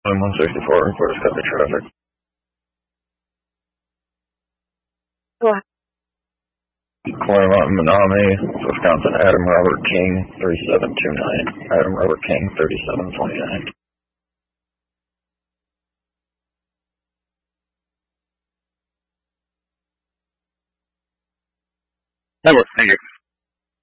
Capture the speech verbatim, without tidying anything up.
I'm one sixty-four, reporters copy traffic. What? Claremont, Menominee, Wisconsin, Adam Robert King, thirty-seven twenty-nine. Adam Robert King, thirty-seven twenty-nine. That works, thank you.